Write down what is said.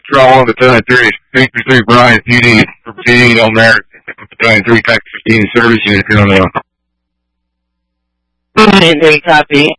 Control 1 Battalion 3, 333 Brian, PD, PD on there. Battalion 3, Tech 15 service unit here on the. Battalion 3, copy.